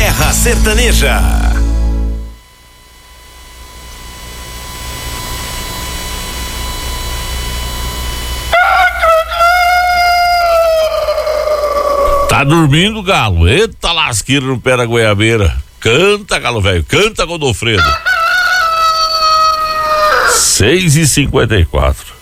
Serra Sertaneja. Tá dormindo, Galo? Eita lasqueira no pé da goiabeira. Canta, Galo velho, canta, Godofredo. 6h54.